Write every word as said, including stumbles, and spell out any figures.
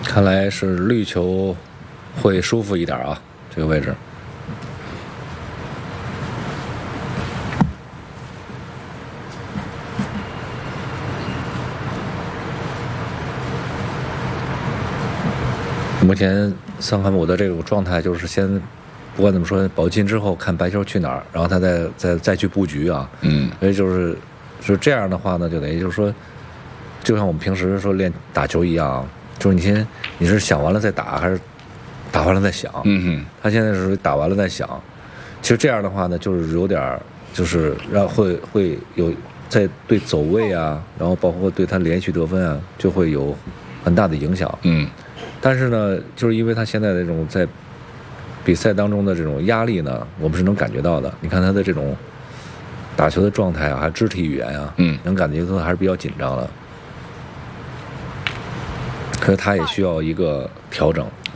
看来是绿球会舒服一点啊，这个位置。目前桑坎姆的这种状态就是先，不管怎么说，保进之后看白球去哪儿，然后他再再再去布局啊。 嗯， 所以就是是这样的话呢，就等于就是说，就像我们平时说练打球一样，就是你先你是想完了再打，还是打完了再想？ 嗯哼， 他现在是打完了再想。其实这样的话呢，就是有点就是让会会有在对走位啊，然后包括对他连续得分啊，就会有很大的影响。 嗯。 但是呢，就是因为他现在的这种在比赛当中的这种压力呢，我们是能感觉到的。你看他的这种打球的状态啊，还有肢体语言啊， 嗯， 能感觉到还是比较紧张的。可是他也需要一个调整。